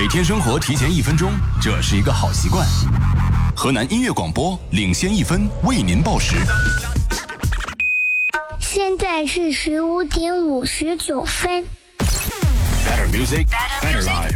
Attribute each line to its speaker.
Speaker 1: 每天生活提前1分钟，这是一个好习惯。河南音乐广播领先1分，为您报时。
Speaker 2: 现在是15点59分。
Speaker 1: Better music, better life.